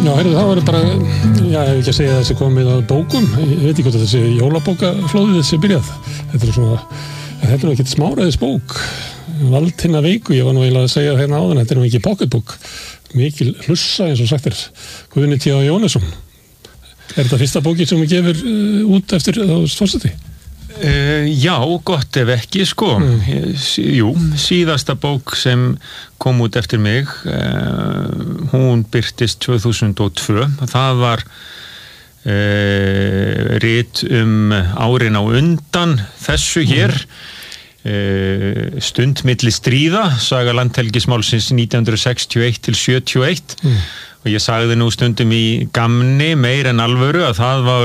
Já, heyrðu, það var bara, já, ef ekki að segja þessi komið að bókum, ég veit ekki hvort þessi jólabókaflóðið þessi byrjað. Þetta er ekki smáræðis bók, Valdhinna veiku, ég var nú eiginlega að segja hérna áðan, þetta er nú ekki pocketbók, mikil hlussa eins og sagt Guðni T. Jónesson. Er þetta fyrsta bókin sem við gefur út eftir forseti? Já, gott ef ekki, sko. Jú, síðasta bók sem kom út eftir mig, hún birtist 2002. Það var rit árin á undan þessu hér, Stund milli stríða, saga landhelgismálsins 1961 til 71. Og ég sagði nú stundum í gamni meir en alvöru að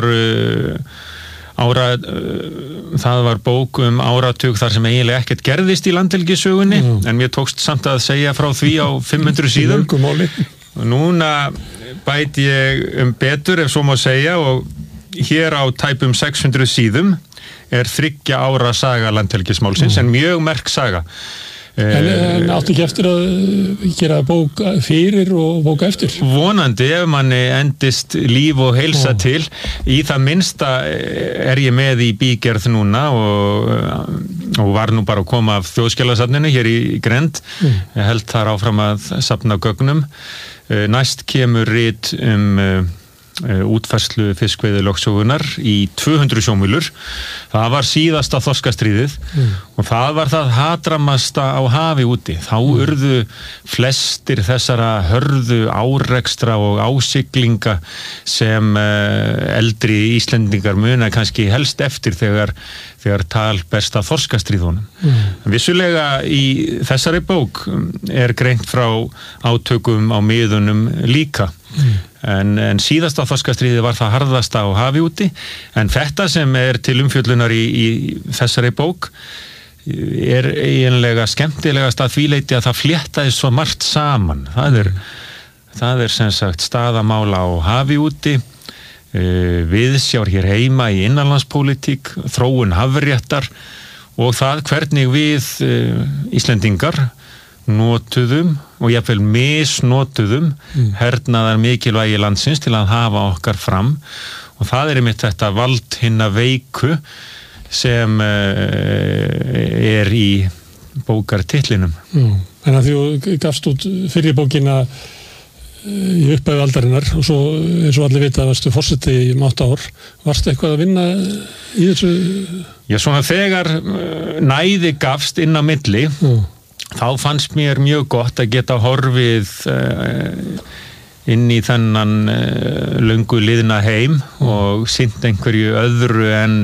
það var bók áratug þar sem eiginlega ekkert gerðist í landhelgissögunni, en mér tókst samt að segja frá því á 500 síðum. Og núna bæti ég betur, ef svo má segja, og hér á tæpum 600 síðum er 3 ára saga landhelgismálsins, en mjög merk saga. En áttu ekki eftir að gera bók fyrir og bók eftir? Vonandi, ef manni endist líf og heilsa til. Í það minnsta er ég með í bígerð núna og var nú bara að koma af Þjóðskjalasafninu hér í Grend. Ég held þar áfram að safna gögnum. Næst kemur rit útfærslu fiskveiðilögsögunnar í 200 sjómílur. Það var síðasta þorskastríðið og það var það hatramasta á hafi úti. Þá urðu flestir þessara hörðu árekstra og ásiglinga sem eldri Íslendingar muna kannski helst eftir þegar tal berst að þorskastríðunum. Vissulega í þessari bók er greint frá átökum á miðunum líka. En síðasta þorskastríðið var það harðasta á hafi úti, en þetta sem er til umfjöllunar í þessari bók er eiginlega skemmtilegast að því leyti að það fléttaði svo margt saman. Það er sem sagt staðamála á hafi úti, viðsjár hér heima í innanlandspólitík, þróun hafréttar og það hvernig við Íslendingar notuðum og jafnvel misnotuðum hernaðar mikilvægi landsins til að hafa okkar fram, og það er einmitt þetta Valdhinna veiku sem er í bókartitlinum. En að þú gafst út fyrir bókina í upphafi aldarinnar og svo eins og allir vita varstu forseti í 8 ár. Varstu eitthvað að vinna í þessu? Já, svona þegar næði gafst inn á milli, þá fannst mér mjög gott að geta horfið inn í þennan löngu liðna heim og sinnt einhverju öðru en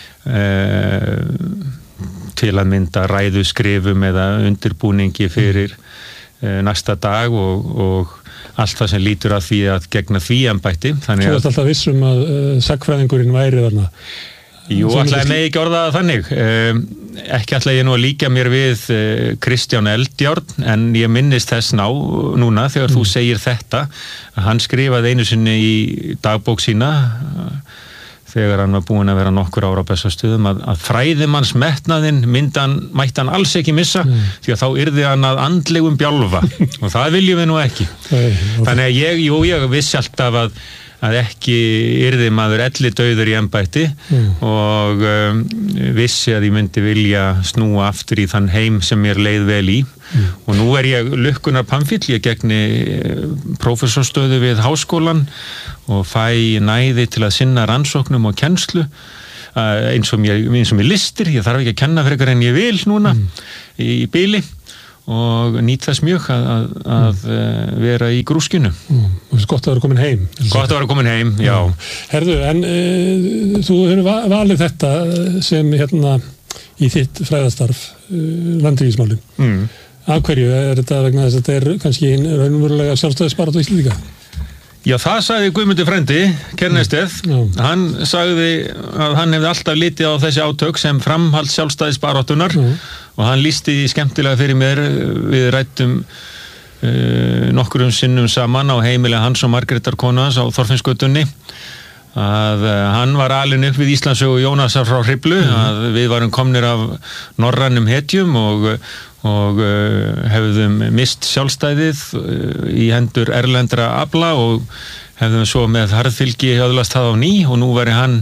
til að mynda ræðuskrifum eða undirbúningi fyrir næsta dag og allt það sem lítur að því að gegna því embætti. Þú ert alltaf viss að sagnfræðingurinn væri þarna? Jú, ætlaði mig ekki orða það þannig. Ekki ætlaði ég nú að líka mér við Kristján Eldjárn, en ég minnist þess núna þegar þú segir þetta, að hann skrifaði einu sinni í dagbók sína þegar hann var búinn að vera nokkur ára á Bessastöðum að fræðimanns metnaðinn mætti hann alls ekki missa, því að þá yrði hann að andlegum bjálfa og það viljum við nú ekki. Þannig að ég vissi alltaf að ekki yrði maður ellidauður í embætti og vissi að ég myndi vilja snúa aftur í þann heim sem mér leið vel í. Og nú er ég lukkunar pamfíll, ég gegni prófessorstöðu við háskólan og fæ næði til að sinna rannsóknum og kennslu eins og mér listir. Ég þarf ekki að kenna frekar en ég vil núna í bili og nýt þess mjög að vera í grúskinu. Gott að vera komin heim. Gott að vera komin heim, já. Herðu, en þú hefur valið þetta sem í þitt fræðastarf, landhelgismálin. Af hverju? Er þetta vegna þess að þetta er kannski raunverulega sjálfstæðisbarátta Íslendinga? Já, það sagði Guðmundur frændi, Kernesteð. Hann sagði að hann hefði alltaf litið á þessi átök sem framhald sjálfstæðisbaráttunar og hann lýsti skemmtilega fyrir mér, við rættum nokkrum sinnum saman á heimili hans og Margrétar konu hans á Þorfinnsgötunni, að hann var alinn upp við Íslandssögu Jónasar frá Hriflu, að við varum komnir af norrænum hetjum og hefðum mist sjálfstæðið í hendur erlendra afla og hefðum svo með harðfylgi öðlast það á ný og nú væri hann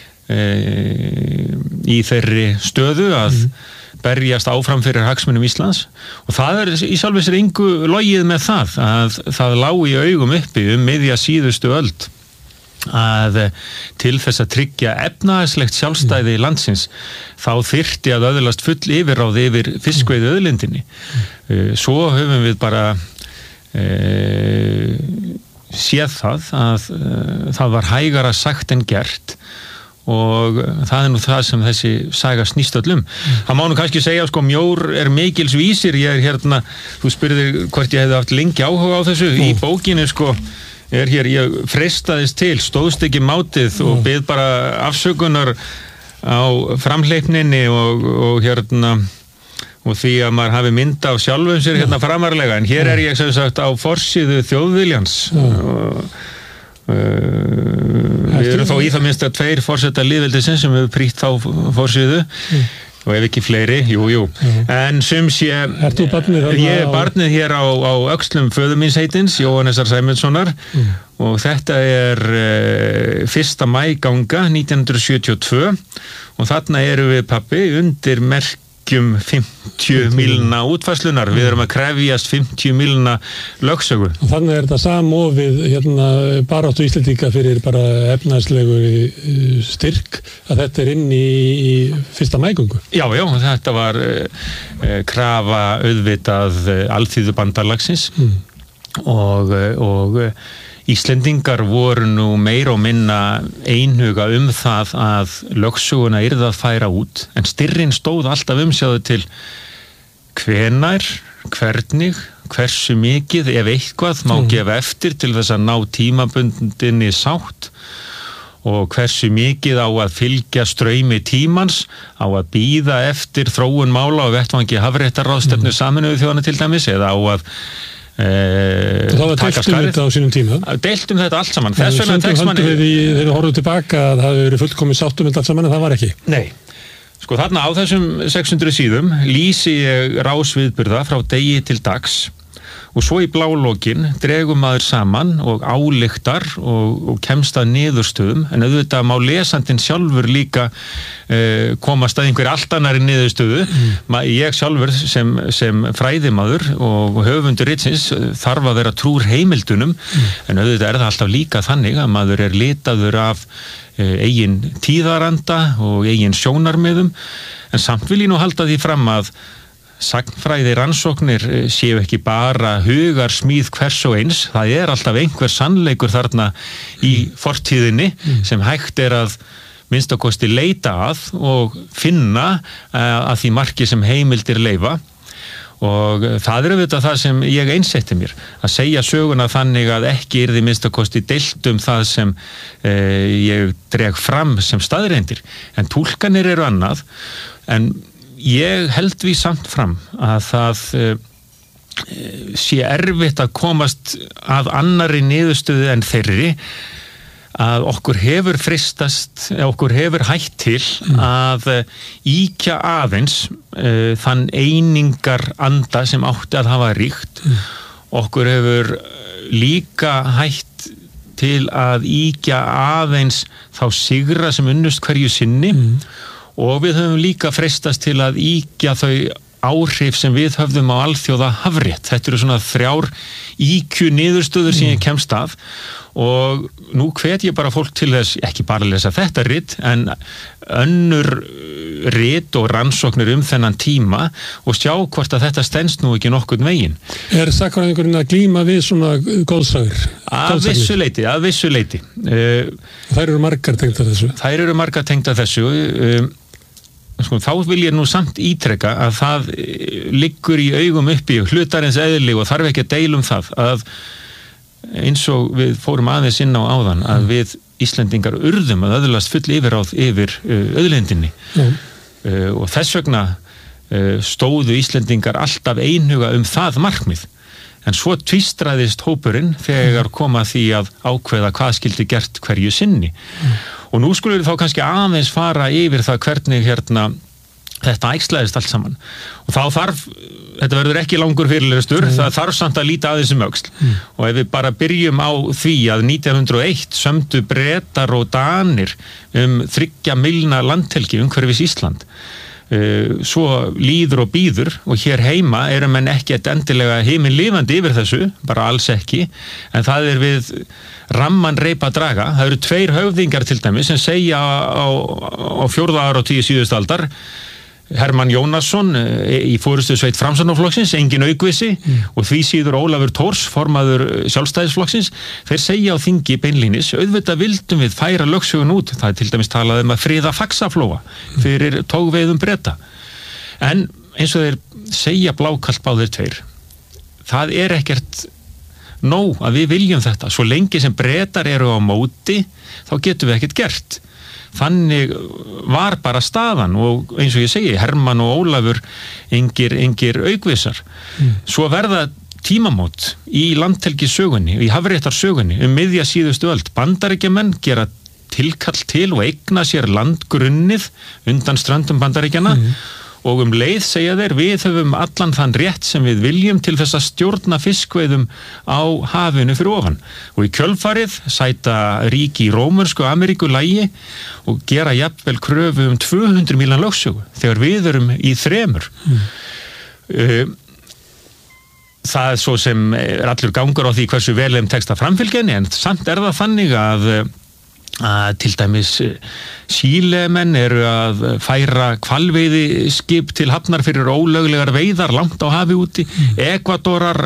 í þeirri stöðu að berjast áfram fyrir hagsmunum Íslands og það í sjálfu sér engu logið með það að það lá í augum uppi miðja síðustu öld að til þess að tryggja efnahagslegt sjálfstæði landsins þá þyrfti að öðlast full yfirráð yfir fiskveiði auðlindinni. Svo höfum við bara séð það að það var hægara sagt en gert og það nú það sem þessi saga snýst öllum. Það má nú kannski segja mjór mikils vísir, ég hérna, þú spurðir hvort ég hefði haft lengi áhuga á þessu, í bókinni hér, ég freistaðist til, stóðst ekki mátið og bið bara afsökunar á framhleypninni og hérna og því að maður hafi mynd af sjálfum sér hérna framarlega, en hér ég sem sagt á forsíðu Þjóðviljans við erum þá í það minnst að 2 forseta lýðveldisins sem hefur prýtt þá forsíðu og ef ekki fleiri, jú. En sums ég er barnið hér á öxlum föðurmínsheitins, Jóhannesar Sæmundssonar og þetta er 1. maí ganga 1972 og þarna erum við pabbi undir merkjum 50 mílna útfærslunar, við erum að krefjast 50 mílna lögsögu. Og þannig þetta samofið baráttu Íslendinga fyrir bara efnahagslegu styrk að þetta inn í 1. maígöngu. Já, þetta var krafa auðvitað Alþýðubandalagsins og Íslendingar voru nú meira og minna einhuga það að lögsöguna yrði að færa út, en styrrin stóð alltaf umsjáðu til hvenær, hvernig, hversu mikið, ef eitthvað má gefa eftir til þess að ná tímabundinni sátt og hversu mikið á að fylgja straumi tímans, á að bíða eftir þróun mála og vettvangi hafréttarráðstefnu Sameinuðu þjóðanna til dæmis, eða á að það var deltum þetta á sínum tíma deltum þetta allt saman þegar við horfum tilbaka að það hefur verið fullkomið sáttum allt saman en það var ekki. Nei, þarna á þessum 600 síðum lýsi ég rásviðburða frá degi til dags og svo í blálókin dregum maður saman og ályktar og kemst að niðurstöðum, en auðvitað má lesandinn sjálfur líka komast að einhver allt annari niðurstöðu. Ég sjálfur sem fræðimaður og höfundur ritsins þarf að vera trúr heimildunum, en auðvitað það alltaf líka þannig að maður litaður af eigin tíðaranda og eigin sjónarmiðum, en samt vil ég nú halda því fram að sagnfræði rannsóknir séu ekki bara hugar smíð hvers og eins, það alltaf einhver sannleikur þarna í fortíðinni sem hægt að minnstakosti leita að og finna að því marki sem heimildir leyfa og það auðvitað það sem ég einsetti mér, að segja söguna þannig að ekki yrði minnstakosti deilt það sem ég dreg fram sem staðreyndir, en túlkanir eru annað, en ég held því samt fram að það sé erfitt að komast að annari niðurstöðu en þeirri að okkur hefur fristast, okkur hefur hætt til að ýkja aðeins þann einingar anda sem átti að hafa ríkt. Okkur hefur líka hætt til að ýkja aðeins þá sigra sem unnust hverju sinni og við höfum líka freistast til að ýkja þau áhrif sem við höfðum á alþjóða hafrétt. Þetta eru svona 3 IQ niðurstöður sem ég kemst að og nú hvet ég bara fólk til þess, ekki bara að lesa þetta rit, en önnur rit og rannsóknir þennan tíma og sjá hvort að þetta stenst nú ekki nokkurn veginn. Sagnfræðingurinn að glíma við svona góðsagur? Að vissu leyti. Þær eru margar tengdar þessu. Þá vil ég nú samt ítreka að það liggur í augum uppi hlutarins eðli og þarf ekki að deilum það að eins og við fórum aðeins inn á áðan að við Íslendingar urðum að öðlast full yfirráð yfir auðlindinni og þess vegna stóðu Íslendingar alltaf einhuga það markmið, en svo tvístraðist hópurinn þegar koma því að ákveða hvað skyldi gert hverju sinni og nú skulum við þá kannski aðeins fara yfir það hvernig þetta æxlaðist allt saman og þá þetta verður ekki langur fyrirlestur, það þarf samt að líta að þessum öxl og ef við bara byrjum á því að 1901 sömdu Bretar og Danir 3 milna landhelgi umhverfis Ísland svo líður og býður og hér heima eru menn ekkert endilega himinlifandi yfir þessu, bara alls ekki en það við ramman reip að draga, það eru 2 höfðingar til dæmis sem segja á 4. áratugum síðustu aldar Hermann Jónasson í forystusveit Framsóknarflokksins, engin aukvisi og því síður Ólafur Thors, formaður Sjálfstæðisflokksins, þeir segja á þingi beinlínis, auðvitað vildum við færa lögsögun út, það til dæmis talað að friða Faxaflóa fyrir togveiðum Breta. En eins og þeir segja blákalt báðir 2, það ekkert nóg að við viljum þetta, svo lengi sem Bretar eru á móti, þá getum við ekkert gert. Þannig var bara staðan og eins og ég segi, Hermann og Ólafur engir aukvisar. Svo verða tímamót í landhelgissögunni, í hafréttarsögunni miðja síðustu öld. Bandaríkjamenn gera tilkall til og eigna sér landgrunnið undan ströndum Bandaríkjanna og leið segja þeir, við höfum allan þann rétt sem við viljum til þess að stjórna fiskveiðum á hafinu fyrir ofan. Og í kjölfarið sæta ríki í Rómönsku Ameríku lagi og gera jafnvel kröfu 200 mílna lögsögu þegar við erum í 3. Það svo sem allur gangur á því hversu vel þeim tekst að framfylgja henni, en samt það þannig að til dæmis Sílemenn eru að færa hvalveiðiskip til hafnar fyrir ólöglegar veiðar langt á hafi úti. Ekvadorar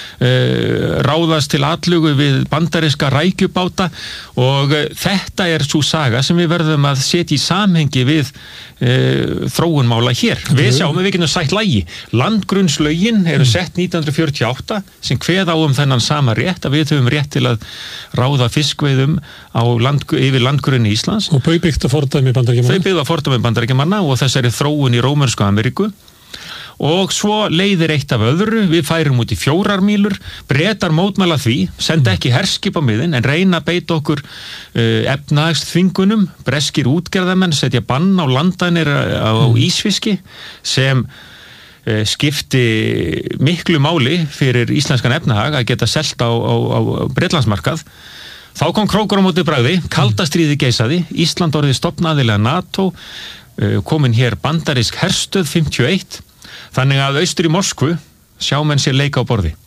ráðast til atlugu við bandaríska rækjubáta og þetta sú saga sem við verðum að setja í samhengi við þróunmála hér. Við sjáum að við getum sætt lagi. Landgrunnslögin eru sett 1948 sem kveða á þennan sama rétt að við höfum rétt til að ráða fiskveiðum yfir landgrunni Íslands. Og þau byggðu fordæmi Bandaríkjamanna. Þau byggðu fordæmi Bandaríkjamanna og þessari þróun í Rómönsku Ameríku. Og svo leiðir eitt af öðru, við færum út í 4 mílur, Bretar mótmæla því, senda ekki herskip á miðin, en reyna að beita okkur efnahagsþvingunum, breskir útgerðamenn setja bann á landanir á ísfiski, sem skipti miklu máli fyrir íslenskan efnahag að geta selt á Bretlandsmarkað. Þá kom krókur á móti bragði, kalda stríði geisaði, Ísland orðið stofnaðilega NATO, komin hér bandarísk herstöð 51, þannig að austur í Moskvu sjá menn sér leika á borði.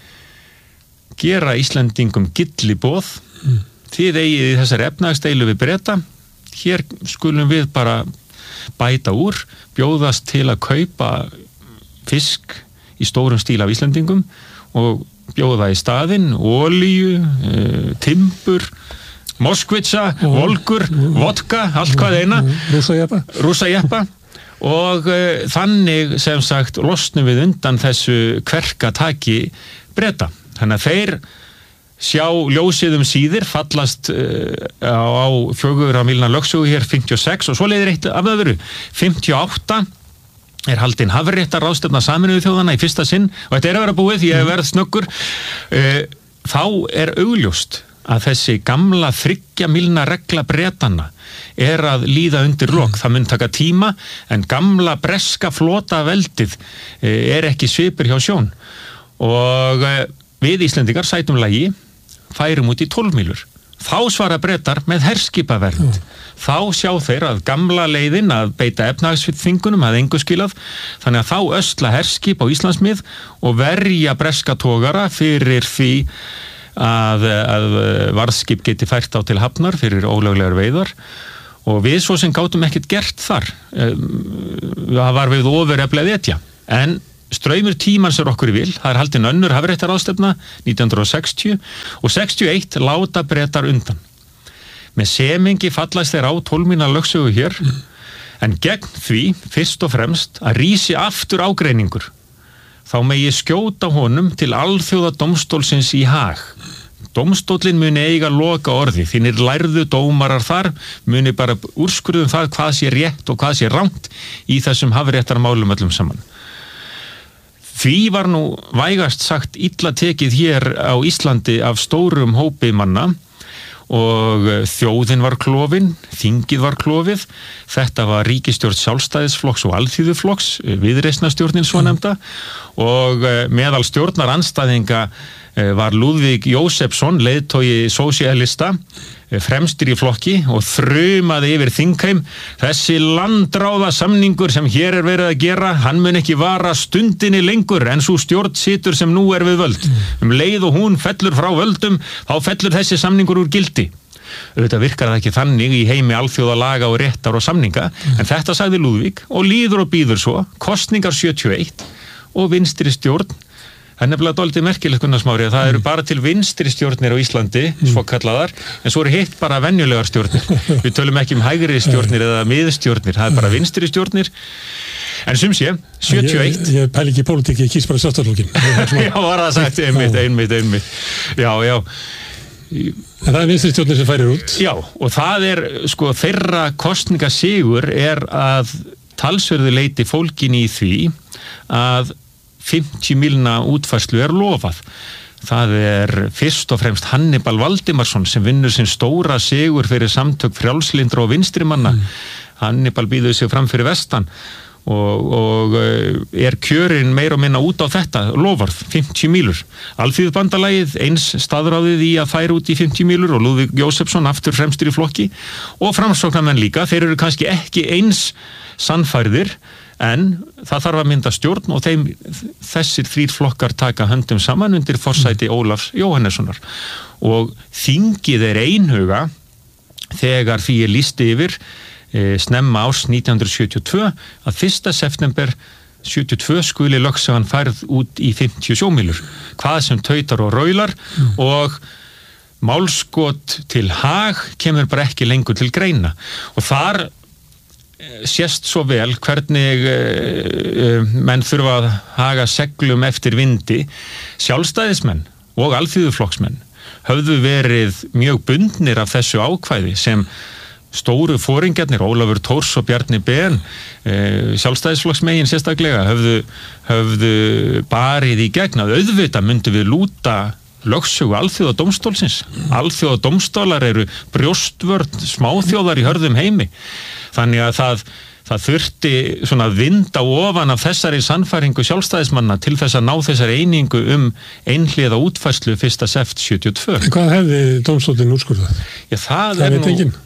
Gera Íslendingum gilli boð, þið eigið í þessari efnahagsdeilu við Breta, hér skulum við bara bæta úr, bjóðast til að kaupa fisk í stórum stíl af Íslendingum og bjóða í staðinn, olíu, timbur, moskvitsa, volgur, vodka, allt hvað eina. Rússajeppa. Og þannig sem sagt losnum við undan þessu kverkataki Breta. Þannig að þeir sjá ljósið síðir, fallast á 4 mílna lögsögu hér 56 og svo leiðir eitt af öðru. 58 haldin hafréttarráðstefna Sameinuðu þjóðanna í fyrsta sinn og þetta að vera búið, ég verð snöggur. Þá augljóst að þessi gamla 3 mílna regla Bretanna að líða undir lok. Það mun taka tíma en gamla breska flotaveldið ekki svipur hjá sjón og við Íslendingar sætum lagi, færum út í 12 mílur. Þá svara Bretar með herskipavernd. Þá sjá þeir að gamla leiðin að beita efnahagsþvingunum að engu skilað, þannig að þá ösla herskip á Íslandsmið og verja breska togara fyrir því að varðskip geti fært á til hafnar fyrir ólöglegar veiðar og við svo sem gátum ekkert gert þar. Það var við ofureflið etja. En straumur tímans okkur í vil, það haldin önnur hafréttaráðstefna 1960 og 61 láta Bretar undan. Með semingi fallast þeir á 12 mílna lögsögu hér, en gegn því fyrst og fremst að rísi aftur ágreiningur. Þá megi skjóta honum til alþjóðadómstólsins í Haag. Dómstóllinn muni eiga loka orði, þínir lærðu dómarar þar muni bara úrskurðum það hvað sé rétt og hvað sé rangt í þessum hafréttarmálum öllum saman. Því var nú vægast sagt illa tekið hér á Íslandi af stórum hópi manna og þjóðin var klofin, þingið var klofið, þetta var ríkisstjórn Sjálfstæðisflokks og Alþýðuflokks, viðreisnarstjórnin svo nefnda, og meðal stjórnarandstæðinga var Lúðvík Jósepsson, leiðtogi sósíalista, fremstur í flokki og þrumaði yfir þingheim: þessi landráða samningur sem hér verið að gera, hann mun ekki vara stundinni lengur en sú stjórn situr sem nú við völd. Leið og hún fellur frá völdum, þá fellur þessi samningur úr gildi. Auðvitað virkar það ekki þannig í heimi alþjóðalaga og réttar og samninga, en þetta sagði Lúðvík og líður og býður svo, kosningar 71 og vinstri stjórn. Það nefnilega dálítið merkilegt, Gunnar Smári, að það eru bara til vinstri stjórnir á Íslandi, svo kallaðar, en svo eru hitt bara venjulegar stjórnir. Við tölum ekki hægri stjórnir eða miðstjórnir, það bara vinstri stjórnir. En sé, 71... Ég pæli ekki í pólitík, ég kýs bara Sjálfstæðisflokkinn. Já, var það sagt, einmitt. Já. En það vinstri stjórnir sem færir út. Já, og það þeirra kosningasigur að talsverðu leiti fólkin í því að 50 mílna útfærslu lofað. Það fyrst og fremst Hannibal Valdimarsson sem vinnur sinn stóra sigur fyrir samtök frjálslyndra og vinstrimanna. Hannibal býður sig fram fyrir vestan og kjörin meira og minna út á þetta loforð, 50 mílur. Alþýðubandalagið eins staðráðið í að færa út í 50 mílur og Lúðvík Jósepsson aftur fremstur í flokki og framsóknarmenn líka. Þeir eru kannski ekki eins sannfærðir, en það þarf að mynda stjórn og þessir 3 flokkar taka höndum saman undir forsæti Ólafs Jóhannessonar. Og þingið einhuga þegar því lýst yfir snemma árs 1972 að 1. september 72 skuli lögsagan færð út í 50 sjómílur. Hvað sem tautar og raular og málskot til Haag kemur bara ekki lengur til greina. Og þar sést svo vel hvernig menn þurfa að haga seglum eftir vindi. Sjálfstæðismenn og alþýðuflokksmenn höfðu verið mjög bundnir af þessu ákvæði sem stóru foringjarnir, Ólafur Thors og Bjarni Ben, sjálfstæðisflokksmegin sérstaklega, höfðu barið í gegn að auðvitað myndu við lúta lögsögu alþjóðadómstólsins. Alþjóðadómstólar eru brjóstvörn smáþjóðar í hörðum heimi. Þannig að það þurfti svona vind á ofan af þessari sannfæringu sjálfstæðismanna til þess að ná þessari einingu einhliða útfærslu 1. sept 72. Hvað hefði dómstólinn úrskurðað? Já, það veit enginn.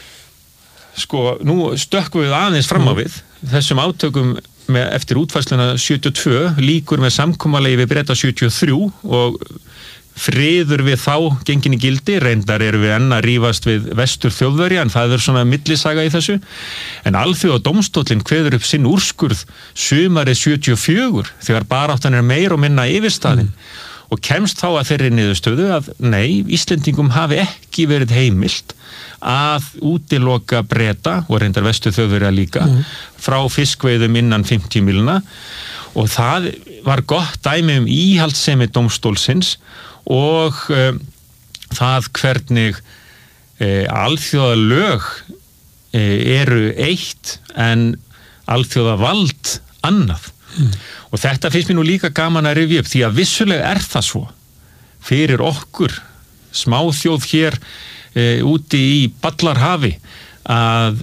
Nú stökkum við aðeins fram á við. Þessum átökum eftir útfærsluna 72 líkur með samkomulagi við Breta 73 og friður við þá gengin í gildi. Reyndar við enn að rífast við vestur Þjóðverja, en það svona millisaga í þessu. En alþjóðadómstóllinn kveður upp sinn úrskurð sumarið 74 þegar baráttan meir og minna yfirstaðin og kemst þá að þeirri niðurstöðu að nei, Íslendingum hafi ekki verið heimilt að útiloka Breta og reyndar vestur Þjóðverja líka frá fiskveiðum innan 50 mílna og það var gott dæmi íhaldssemi dómstólsins og það hvernig alþjóðalög eru eitt en alþjóðavald annað. Og þetta finnst mér nú líka gaman að rifja upp því að vissulega það svo fyrir okkur smáþjóð hér úti í Ballarhafi að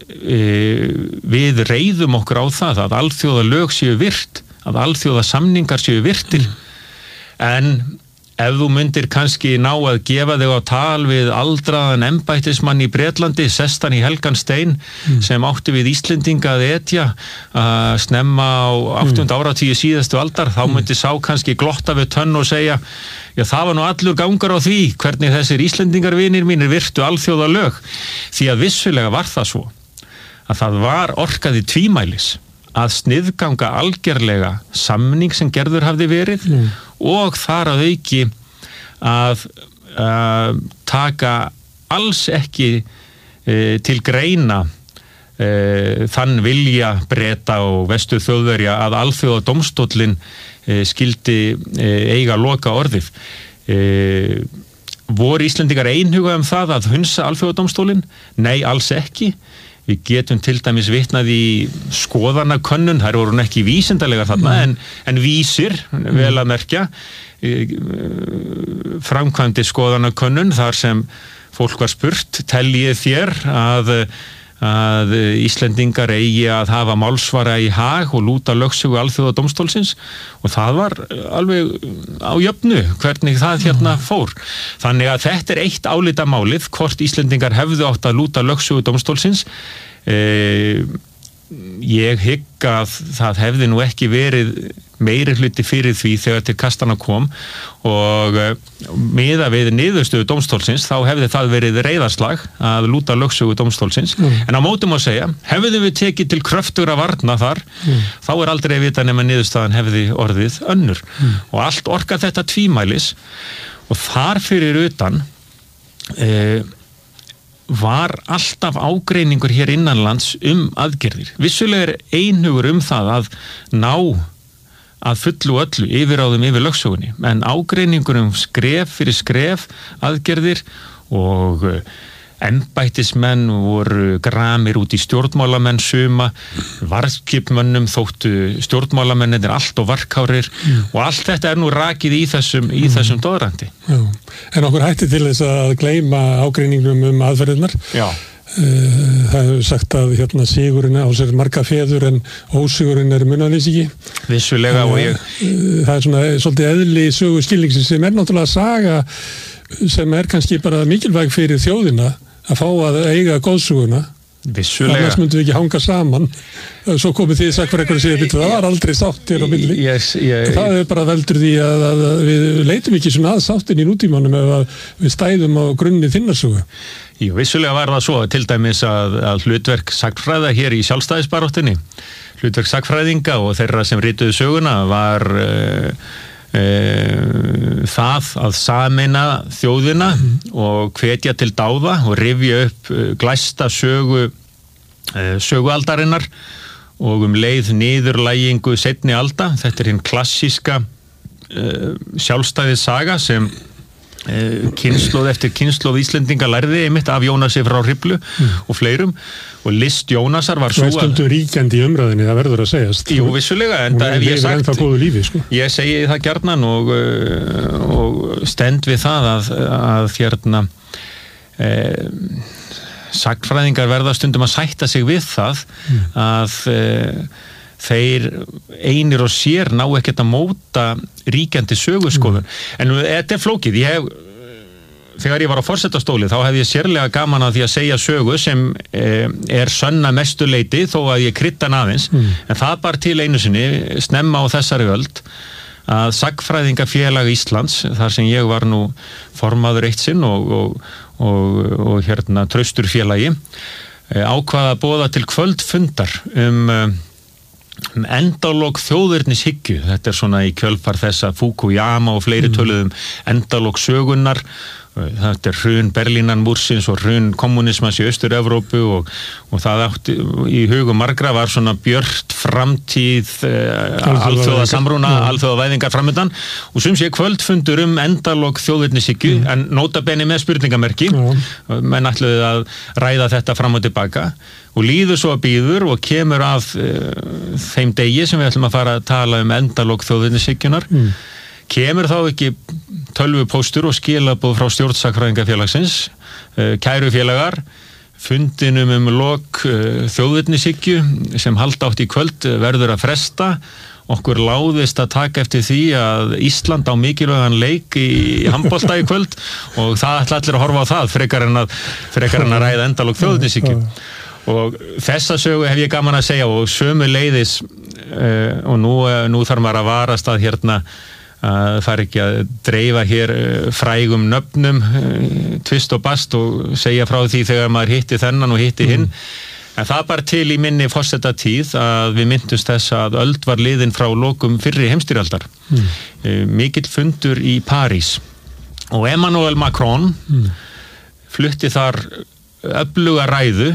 við reiðum okkur á það að alþjóðalög séu virt, að alþjóðasamningar séu virtir, en ef þú myndir kannski ná að gefa þig á tal við aldraðan embættismann í Bretlandi, sestan í Helgan Stein, sem átti við Íslendinga að etja snemma á 8. áratíu síðustu aldar, þá myndi sá kannski glotta við tönn og segja, já það var nú allur gangur á því hvernig þessir Íslendingarvinir mínir virtu alþjóðalög, því að vissulega var það svo að það var orkaði tvímælis að sniðganga algerlega samning sem gerður hafði verið og þar að auki að taka alls ekki til greina þann vilja Breta og vestur Þjóðverja að alþjóðadómstóllinn skildi eiga loka orðið. Voru Íslendingar einhuga það að hunsa alþjóðadómstólinn? Nei, alls ekki. Við getum til dæmis vitnað í skoðanakönnun, þær voru ekki vísindalegar þarna, en vísir, vel að merkja, framkvæmdi skoðanakönnun þar sem fólk var spurt, teljið þér að Íslendingar eigi að hafa málsvara í hag og lúta lögsögu alþjóðadómstólsins og það var alveg á jöfnu hvernig það hérna fór. Þannig að þetta eitt álitamálið hvort Íslendingar hefðu átt að lúta lögsögu dómstólsins. Ég hygg að það hefði nú ekki verið meiri hluti fyrir því þegar til kastana kom og miðað við niðurstöðu dómstólsins þá hefði það verið reiðarslag að lúta lögsögu dómstólsins en á móti má segja, hefðum við tekið til kröftugra varna þar þá aldrei að vita nema niðurstaðan hefði orðið önnur og allt orkar þetta tvímælis og þar fyrir utan var alltaf ágreiningur hér innanlands aðgerðir. Vissulega einhugur það að ná að fullu og öllu yfirráðum yfir lögsögunni, en ágreiningur skref fyrir skref aðgerðir og embættismenn voru gramir út í stjórnmálamenn suma, varðskipmönnum þóttu stjórnmálamennir allt og varkárir og allt þetta nú rakið í þessum doðrandi. Já. En okkur hætti til þess að gleyma ágreiningum aðferðirnar. Já. Það hefur sagt að sigurinn á sér marga feður en ósigurinn munaðlýsingi. Vissulega og ég... Það svona svolítið eðli sögu skilningsins sem náttúrulega saga sem kannski bara mikilvæg fyrir þjóðina að fá að eiga góðsuguna. Vissulega. Annars myndum við ekki hanga saman. Svo komið því sakfræðingar og segja að það var aldrei sátt hér á milli. Það bara veldur því að við leitum ekki svona að sáttin í nútímanum ef við stæðum á grunni þinnarsögu. Jú, vissulega var það svo til dæmis að hlutverk sagnfræða hér í sjálfstæðisbaráttunni, hlutverk sagnfræðinga og þeirra sem rituðu söguna var það að sameina þjóðina og hvetja til dáða og rifja upp glæsta sögualdarinnar og leið niðurlægingu seinni alda. Þetta hinn klassíska sjálfstæðissaga sem kynslóð eftir kynslóð Íslendinga lærði einmitt af Jónasi frá Hriflu og fleirum og list Jónasar var svo stundu ríkjandi í umræðinni, það verður að segjast. Jú, vissulega, en það hef ég sagt lífi, sko. Ég segi það gjarnan og stend við það að sagnfræðingar verða stundum að sætta sig við það að þeir einir og sér ná ekkert að móta ríkjandi söguskoðun. En þetta flókið. Þegar ég var á forsetastóli þá hefði ég sérlega gaman að því að segja sögu sem sönn að mestu leyti þó að ég kryddan aðeins. En það bara til einu sinni snemma á þessari öld að Sagnfræðingafélag Íslands, þar sem ég var nú formaður eitt sinn og traustur félagi, ákvað að boða til kvöldfundar endalok þjóðernishyggju. Þetta svona í kjölfar þess að Fukuyama og fleiri töluðum endalok sögunnar. Þetta hrun Berlínarmúrsins og hrun kommunismans í Austur-Evrópu og það átti í hugum margra var svona björt framtíð alþjóða samrúna, alþjóða væðingar framöndan og sum sé kvöldfundur endalok þjóðernishyggju en nota bene með spurningamerki. Menn ætluðu að ræða þetta fram og tilbaka og líður svo að býður og kemur að þeim degi sem við ætlum að fara að tala endalok þjóðernishyggjunar. Kemur þá ekki tölvupóstur og skilaboð frá stjórn Sagnfræðingafélagsins, kæru félagar, fundinum lok þjóðernishyggju sem halda átt í kvöld verður að fresta. Okkur láðist að taka eftir því að Ísland á mikilvægan leik í handbolta í kvöld og það ætla allir að horfa á það frekar en að ræða endalok þjóðernishyggju. Og þessa sögu hef ég gaman að segja og sömuleiðis og nú þarf maður að varast að að fara ekki að dreifa hér frægum nöfnum tvist og bast og segja frá því þegar maður hitti þennan og hitti hinn en það bara til í minni forsetatíð að við myndumst þess að öld var liðin frá lokum fyrri heimsstyrjaldar mikill fundur í París og Emmanuel Macron flutti þar öfluga ræðu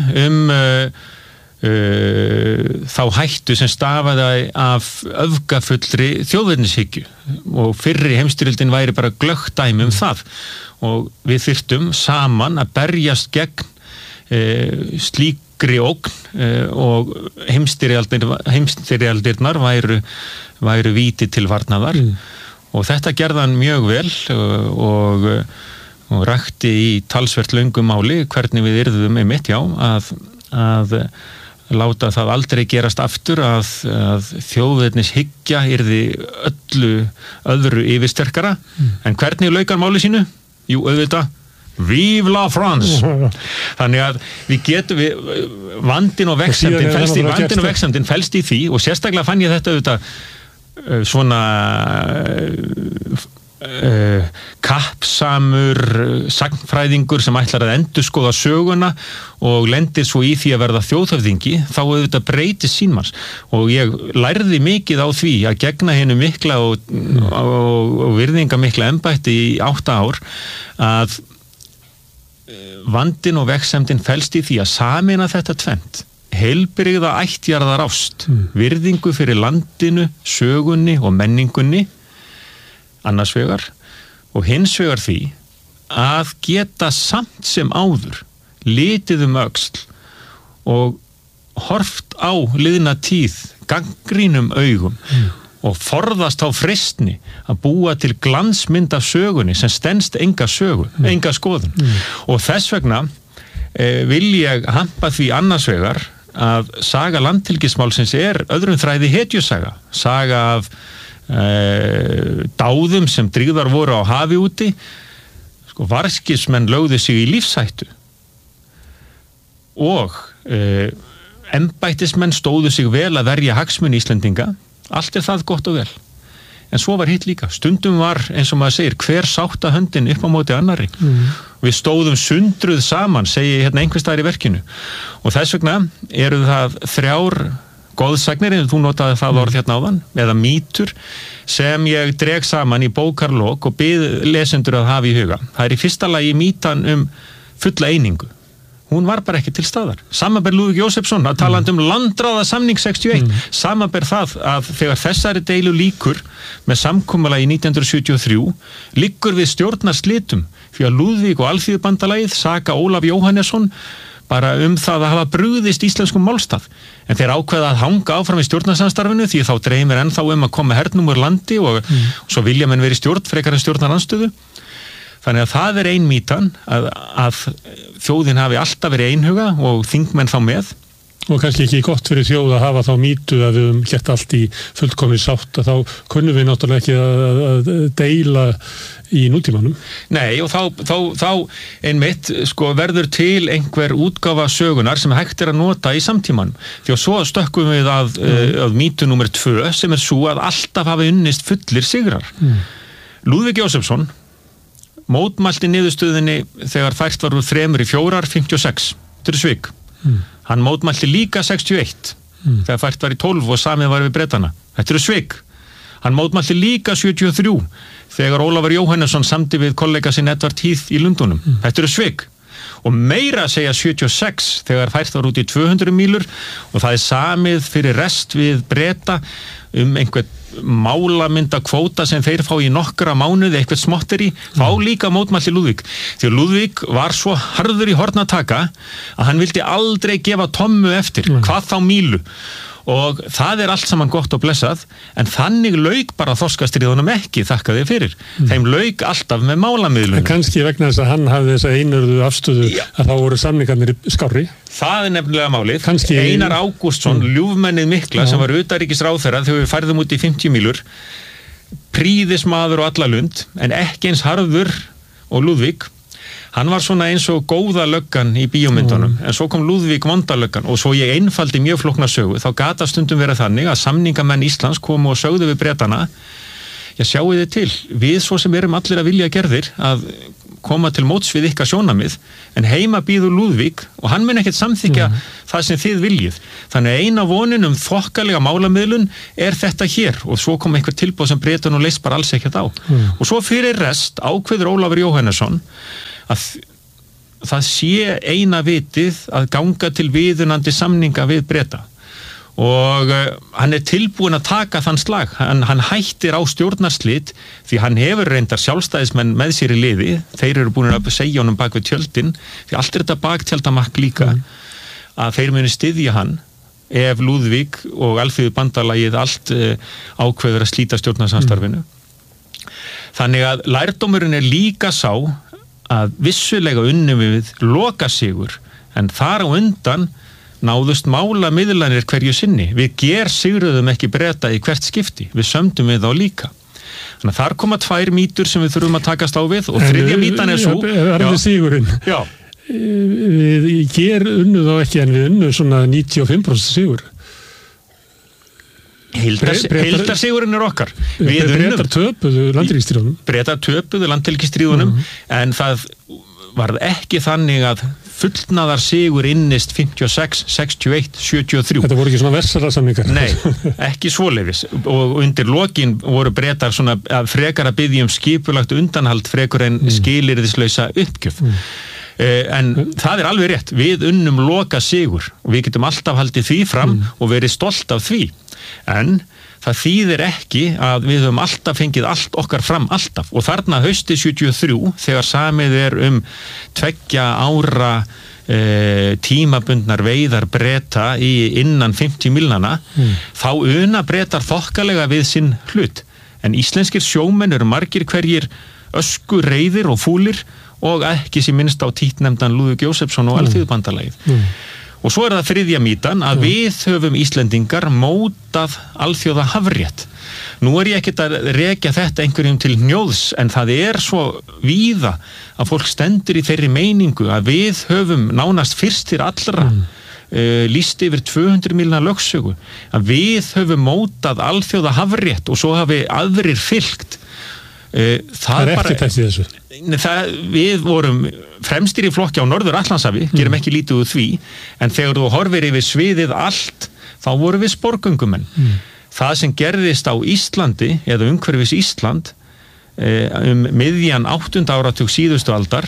þá hættu sem stafaði af öfgafullri þjóðernishyggju og fyrri heimsstyrjöldin væri bara glöggt dæmi það og við þyrftum saman að berjast gegn yngri ógn og heimstyrjaldirnar væru víti til varnaðar og þetta gerði hann mjög vel og rakti í talsvert löngu máli hvernig við yrðum einmitt að láta það aldrei gerast aftur að þjóðernishyggja yrði öllu öðru yfirsterkara en hvernig laukar máli sínu? Jú, auðvitað Vive la France! Þannig að vandinn og vexamdin felst í því og sérstaklega fann ég þetta auðvitað svona kappsamur sagnfræðingur sem ætlar að endurskoða söguna og lendir svo í því að verða þjóðhöfðingi, þá auðvitað breytist sýn manns og ég lærði mikið á því að gegna hennu mikla og virðinga mikla embætti í 8 ár að vandinn og vegsemdin felst í því að sameina þetta tvennt heilbrigða ættjarðar ást virðingu fyrir landinu, sögunni og menningunni annars vegar og hins vegar því að geta samt sem áður litið öxl og horft á liðna tíð gagnrýnum augum og forðast á freistni að búa til glansmynd af sögunni sem stenst enga skoðun og þess vegna vil ég hampa því annars vegar að saga landhelgismálsins öðrum þræði hetjusaga af dáðum sem dríðar voru á hafi úti varskismenn lögðu sig í lífshættu og embættismenn stóðu sig vel að verja hagsmuni Íslendinga allt það gott og vel en svo var hitt líka, stundum var eins og maður segir hver sátta höndin upp á móti annarri við stóðum sundruð saman segi ég hérna einhvers staðar í verkinu og þess vegna eru það 3 goðsagnir, þú notaði það orð hérna áðan eða mýtur sem ég dreg saman í bókarlok og bið lesendur að hafa í huga það í fyrsta lagi mýtan fulla einingu hún var bara ekki til staðar samanber Lúðvík Jósefsson að talandi landráða samning 61 samanber það að þegar þessari deilu lýkur með samkomulagi 1973 liggur við stjórnarslitum því að Lúðvík og Alþýðubandalagið saka Ólaf Jóhannesson bara það að hafa brugðist íslenskum málstað en þeir ákveða að hanga áfram í stjórnarsamstarfinu því þá dreymir ennþá að koma hernum úr landi og svo vilja menn verið stjórn frekar en stjórnarandstöðu þannig að það ein mýtan að þjóðin hafi alltaf verið einhuga og þingmenn þá með og kannski ekki gott fyrir þjóð að hafa þá mýtu að við höfum gert allt í fullkomin sátt að þá kunnum við náttúrulega ekki að deila í nútímanum. Nei og þá einmitt verður til einhver útgáfa sögunar sem hægt að nota í samtímanum því að svo stökkum við að mýtu númer 2 sem svo að alltaf hafi unnist fullir sigrar. Lúðvík Jósefsson mótmælti niðurstöðinni þegar fært var úr 3 í 4, 56. Þetta svik. Hann mótmælti líka 61 þegar fært var í 12 og samið var við Bretana. Þetta svik. Hann mótmælti líka 73 þegar Ólafur Jóhannesson samdi við kollega sinn Edvard Heath í Lundunum. Þetta svik. Og meira segja 76 þegar fært var út í 200 mílur og það samið fyrir rest við Breta einhvern málamynda kvóta sem þeir fá í nokkra mánuði, eitthvað smotteri, fá líka mótmælti Lúðvík. Því að Lúðvík var svo harður í horn að taka að hann vildi aldrei gefa tommu eftir, hvað þá mílu. Og það allt saman gott og blessað, en þannig lauk bara þorskastríðunum ekki, þakka þið fyrir. Þeim lauk alltaf með málamiðlunum. Kannski vegna þess að hann hafði þessa einurðu afstöðu að þá voru samningarnir skárri. Það nefnilega málið. Einar Ágústsson, ljúfmennið mikla, sem var utanríkisráðherra þegar við færðum út í 50 mílur, prýðismaður og allalund, en ekki eins harður og Lúðvík. Hann var svona eins og góða löggan í bíómyndunum, en svo kom Lúðvík vonda löggan og svo ég einfaldi mjög flókna sögu, þá gata stundum verið þannig að samningamenn Íslands komu og sögðu við Bretana, já sjáu þið til, við svo sem erum allir að vilja gerðir að koma til móts við ykkar sjónamið, en heima býður Lúðvík og hann mun ekkert samþykja það sem þið viljið. Þannig eina vonin þokkalega málamiðlun þetta hér og svo kom einhver tilboð sem Bretan og leist bara alls ekkert á. Og svo fyrir rest ákveður Ólafur Jóhannesson að það sé eina vitið að ganga til viðunandi samninga við Breta og hann tilbúin að taka þann slag, hann hættir á stjórnarslit því hann hefur reyndar sjálfstæðismenn með sér í liði, þeir eru búin að segja honum bak við tjöldin, því allt þetta baktjaldamakk líka að þeir muni styðja hann ef Lúðvík og Alþýðubandalagið allt ákveður að slíta stjórnarsamstarfinu. Þannig að lærdómurinn líka sá að vissulega unnum við lokasigur, en þar á undan náðust mála miðlanir hverju sinni. Við sigruðum ekki Breta í hvert skipti, við sömdum við þá líka. Þannig að þar koma 2 mýtur sem við þurfum að takast á við og þriðja mýtan svo. Við sigurinn. Já. Við unnu þá ekki en við unnu svona 95% sigur. Heildarsigurinn okkar. Bretar töpuðu landhelgisstríðunum. Bretar töpuðu landhelgisstríðunum, en það varð ekki þannig að fullnaðar sigur innist 56, 61, 73. Þetta voru ekki svona Versailles-samningar. Nei, ekki svoleiðis. Og undir lokin voru Bretar svona frekar að biðja skipulagt undanhald frekar en skilyrðislausa uppgjöf. En það alveg rétt. Við unnum loka sigur og við getum alltaf haldið því fram og verið stolt af því. En það þýðir ekki að við höfum alltaf fengið allt okkar fram alltaf. Og þarna haustið 73, þegar samið um 2 ára tímabundnar veiðar Breta innan 50 milnana, þá una Bretar þokkalega við sinn hlut. En íslenskir sjómenn eru margir hverjir öskureiðir og fúlir og ekki sem minnst á títnefndan Lúðvík Jósepsson og Alþýðubandalagið. Og svo það þriðja mýtan að við höfum Íslendingar mótað alþjóða hafrétt. Nú ég ekkert að rekja þetta einhverjum til hnjóðs, en það svo víða að fólk stendur í þeirri meiningu að við höfum nánast fyrstir allra lýst yfir 200 milna lögsögu, að við höfum mótað alþjóða hafrétt og svo hafi aðrir fylgt. Það ekki þessi þessu. Við vorum fremstir í flokki á Norður Atlantshafi, gerum ekki lítið úr því, en þegar þú horfir yfir sviðið allt, þá vorum við sporgöngumenn. Það sem gerðist á Íslandi, eða umhverfis Ísland, miðjan 8. áratug síðustu aldar,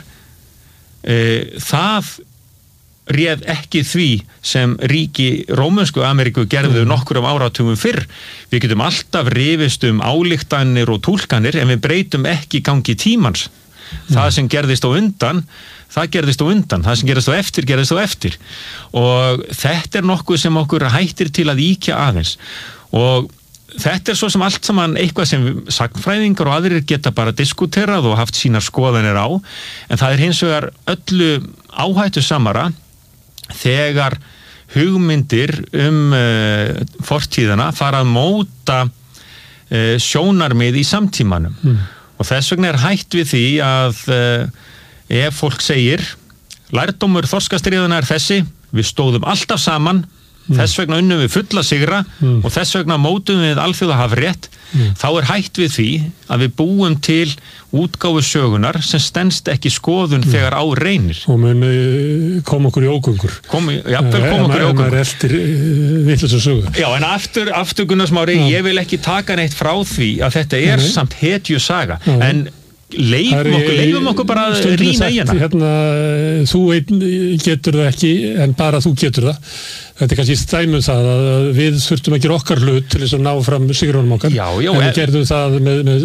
það réð ekki því sem ríki Rómönsku Ameríku gerðu nokkur áratugum fyrr. Við getum alltaf rifist ályktanir og túlkanir, en við breytum ekki gangi tímans. Það sem gerðist á undan, það gerðist á undan. Það sem gerðist á eftir, gerðist á eftir. Og þetta nokkuð sem okkur hættir til að ýkja aðeins. Og þetta svo sem allt saman eitthvað sem sagnfræðingar og aðrir geta bara diskuterað og haft sínar skoðanir á, en það hins vegar öllu áhættu samara þegar hugmyndir fortíðina fara að móta sjónarmið í samtímanum. Og þess vegna hætt við því að ef fólk segir lærdómur þorskastríðuna þessi, við stóðum alltaf saman, þess vegna unnum við fulla sigra og þess vegna mótum við alþjóða hafrétt, þá hætt við því að við búum til útgáfu sögunar sem stenst ekki skoðun þegar á reynir. Og mun kom okkur í ógöngur. Kom okkur í ógöngur. Eftir vitlausa sögu. Já, en aftur Gunnar Smári, ég vil ekki taka neitt frá því að þetta samt hetju saga, en leifum okkur bara að rýna í hana. Þú einn getur það ekki, en bara þú getur það. Þetta kannski dæmi það að við þurftum að gera okkar hlut til þess að ná fram sigrunum okkar. Já, en við gerðum það með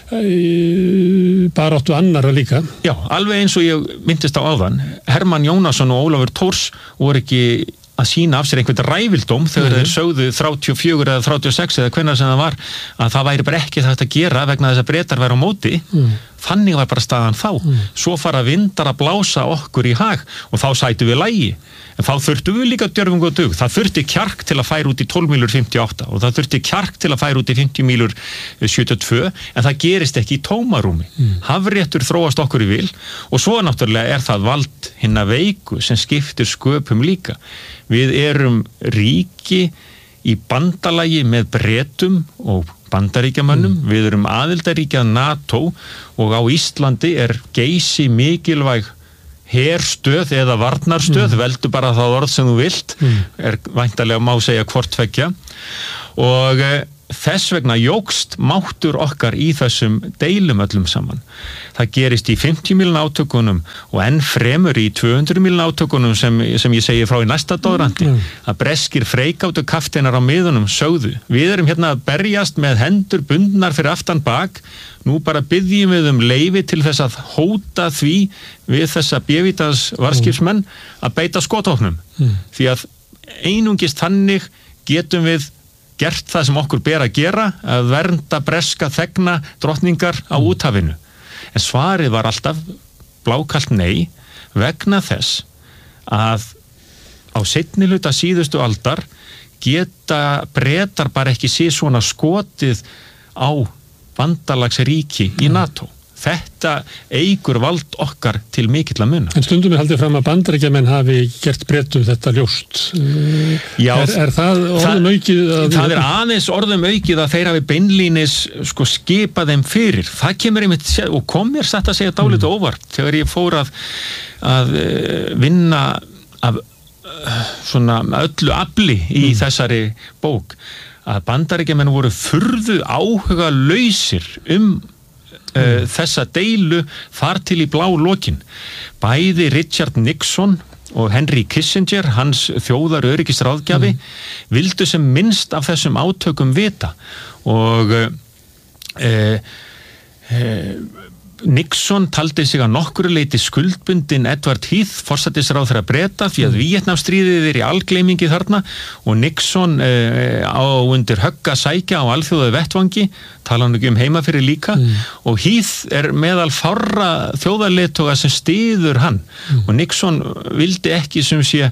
baráttu annarra líka. Já, alveg eins og ég myndist á áðan. Hermann Jónasson og Ólafur Thors voru ekki að sína af sér einhvern ræfildóm þegar þeir sögðu 34 eða 36 eða hvenær sem það var, að það væri bara ekki þetta að gera vegna þess að Bretar væru á móti. Þannig var bara staðan þá. Svo fara vindar að blása okkur í hag og þá sætu við lagi. En þá þurftum við líka djörfungu og dug. Það þurfti kjark til að færa út í 12 mílur 58 og það þurfti kjark til að færa út í 50 mílur 72, en það gerist ekki í tómarúmi. Hafréttur þróast okkur í vil og svo náttúrulega það vald hinna veiku sem skiptir sköpum líka. Við erum ríki í bandalagi með Bretum og Bandaríkjamönnum, við erum aðildarríki að NATO og á Íslandi geysi mikilvæg herstöð eða varnarstöð, veldu bara það orð sem þú vilt, væntanlega má segja hvort tveggja, og þess vegna jókst máttur okkar í þessum deilum öllum saman. Það gerist í 50 mílna átökunum og enn fremur í 200 mílna átökunum sem ég segi frá í næsta doðranti, að breskir freikáttu kafteinar á miðunum sögðu: við erum hérna að berjast með hendur bundnar fyrir aftan bak, nú bara biðjum við leyfi til þess að hóta því við þessa B-vítas varðskipsmenn að beita skotvopnum. Því að einungis þannig getum við gert það sem okkur ber að gera, að vernda breska þegna drottningar á úthafinu. En svarið var alltaf blákalt nei, vegna þess að á seinni hluta síðustu aldar geta Bretar bara ekki sé svona skotið á bandalagsríki í NATO. Þetta eykur vald okkar til mikilla muna. En stundum haldið fram að Bandaríkjamenn hafi gert Bretum þetta ljóst. Já, er það orðum aukið? Það er aðeins orðum aukið að þeir hafi beinlínis skipað þeim fyrir. Það kemur einmitt, og kom mér satt að segja dálítið óvart, þegar ég fór að vinna af svona öllu afli í þessari bók, að Bandaríkjamenn voru furðu áhuga lausir þessa deilu þar til í blá lokin. Bæði Richard Nixon og Henry Kissinger, hans þjóðaröryggisráðgjafi, vildu sem minnst af þessum átökum vita, og Nixon taldi sig að nokkru leyti skuldbundin Edward Heath, forsætisráðherra Breta, því að Víetnamstríðið er í algleymingi þarna, og Nixon á undir högg að sækja á alþjóðaði vettvangi, tala hann ekki heima fyrir líka, og Heath er meðal fárra þjóðarleiðtoga sem styður hann, og Nixon vildi ekki sem sé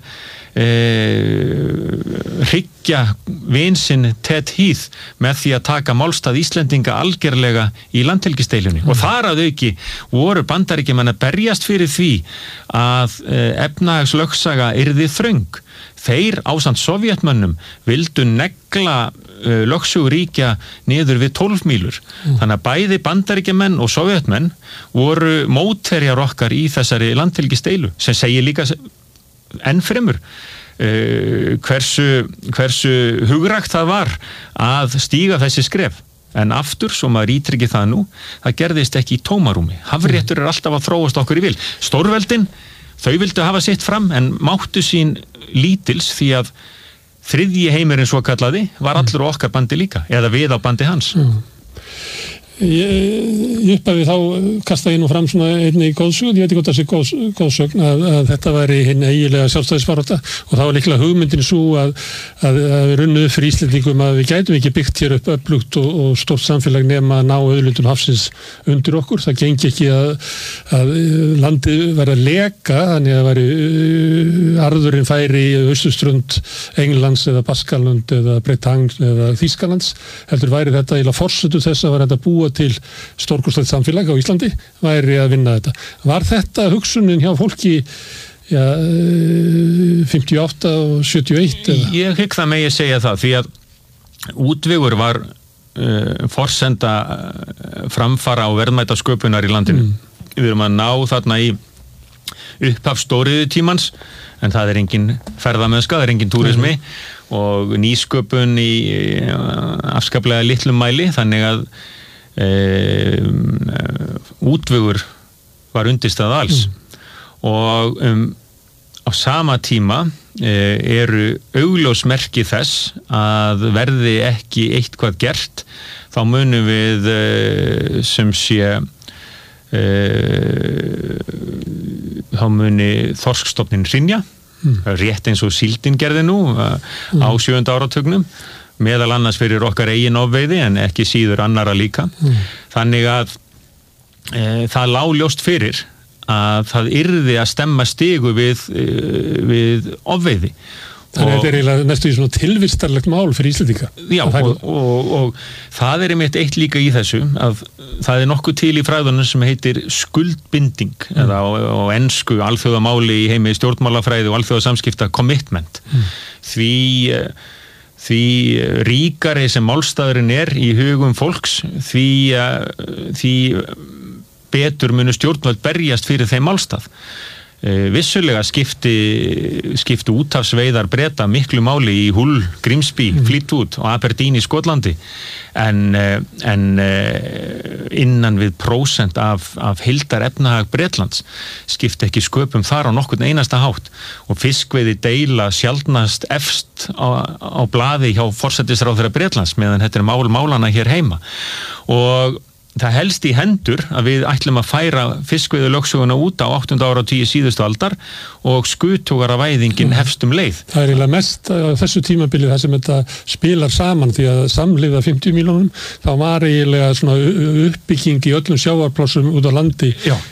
hryggja vinsinn Ted Heath með því að taka málstað Íslendinga algerlega í landhelgisdeilunni, og þar að auki voru Bandaríkjamenn að berjast fyrir því að efnahagslögsaga yrði þröng. Þeir ásamt Sovétmönnum vildu negla lögsuguríkja niður við 12 mílur. Þannig að bæði Bandaríkjamenn og Sovétmenn voru mótherjar okkar í þessari landhelgisdeilu, sem segir líka enn fremur hversu hugrakt það var að stíga þessi skref. En aftur, svo maður ítryggi það nú, það gerðist ekki í tómarúmi. Hafréttur er alltaf að þróast okkur í vil. Stórveldin, þau vildu hafa sitt fram, en máttu sín lítils, því að þriðji heimurinn svo kallaði var allur okkar bandi líka, eða við á bandi hans. Ég upphæfi þá kasta ég nú fram svona einni góðsögn, ég veit ekki hvort það sé góðsögn, að þetta væri hinn eiginlega sjálfstæðisbarátta, og þá var líklega hugmyndin svo að við runnuðu fyrir Íslendingum að við gætum ekki byggt hér upp öflugt og stórt samfélag nema að ná auðlindum hafsins undir okkur. Það gengi ekki að landið væri að leka, þannig að væri arðurinn færi í austurströnd Englands eða Baskalund eða Bretagne eða Þýskalands, heldur væri þetta eiginlega forsendur þess að var þetta búa til stórkostlegt samfélag á Íslandi, væri að vinna þetta. Var þetta hugsunin hjá fólki 58 og 71? Eða? Ég hygg það megi segja það, því að útvegur var forsenda framfara og verðmætasköpunar í landinu. Við erum að ná þarna í upphaf stóriðutímans, en það er engin ferðamennska, það er engin túrismi og nýsköpun í afskaplega litlum mæli, þannig að útvegur var undirstað alls. Og á sama tíma eru augljósmerki þess að verði ekki eitthvað gert, þá munum við sem sé þá muni þorskstofnin hrynja, rétt eins og síldin gerði nú á 7. áratugnum, meðal annars fyrir okkar eigin ofveiði, en ekki síður annara líka. Þannig að það lá ljóst fyrir að það yrði að stemma stigu við ofveiði. Þannig að þetta er eiginlega næstu í svona tilvistarlegt mál fyrir Íslendinga. Já, og það er einmitt eitt líka í þessu, að það er nokkuð til í fræðunum sem heitir skuldbinding, eða á ensku alþjóðamáli í heimi stjórnmálafræði og alþjóðasamskipta commitment. Því ríkari sem málstæðurinn er í hugum fólks, því betur munu stjórnvöld berjast fyrir þeim málstað. vissulega skipti úthafsveiðar Breta miklu máli í Hull, Grimsby, Fleetwood og Aberdeen í Skotlandi en innan við prósent af heildar efnahag Bretlands skipti ekki sköpum þar á nokkurn einasta hátt og fiskveiði deila sjaldnast efst á blaði hjá forsætisráðherra Bretlands meðan þetta mál málanna hér heima og það helst í hendur að við ætlum að færa fiskveiðilögsöguna út á 8. áratugum síðustu aldar og skutugaravæðingin hefst leið. Það eiginlega mest á þessu tímabili þar sem þetta spilar saman því að samhliða 50 milljónum þá var eiginlega svona uppbygging í öllum sjávarplássum út á landi